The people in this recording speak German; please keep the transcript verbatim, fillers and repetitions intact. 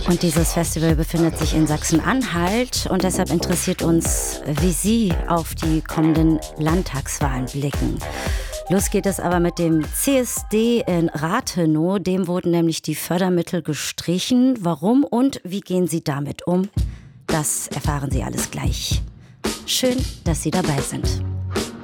Und dieses Festival befindet sich in Sachsen-Anhalt und deshalb interessiert uns, wie Sie auf die kommenden Landtagswahlen blicken. Los geht es aber mit dem C S D in Rathenow. Dem wurden nämlich die Fördermittel gestrichen. Warum und wie gehen Sie damit um? Das erfahren Sie alles gleich. Schön, dass Sie dabei sind.